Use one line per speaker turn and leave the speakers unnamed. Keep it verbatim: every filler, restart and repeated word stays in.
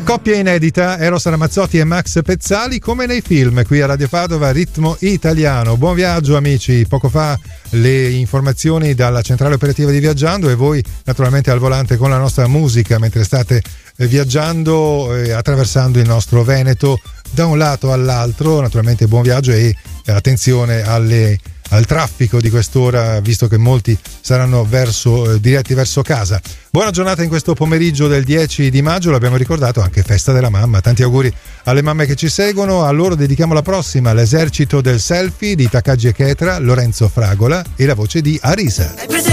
Coppia inedita, Eros Ramazzotti e Max Pezzali, come nei film, qui a Radio Padova, Ritmo Italiano. Buon viaggio amici, poco fa le informazioni dalla centrale operativa di Viaggiando e voi naturalmente al volante con la nostra musica mentre state viaggiando e attraversando il nostro Veneto da un lato all'altro. Naturalmente buon viaggio e attenzione alle al traffico di quest'ora, visto che molti saranno verso, eh, diretti verso casa. Buona giornata in questo pomeriggio del dieci di maggio, l'abbiamo ricordato, anche festa della mamma. Tanti auguri alle mamme che ci seguono. A loro dedichiamo la prossima, l'esercito del selfie di Takagi e Ketra, Lorenzo Fragola e la voce di Arisa.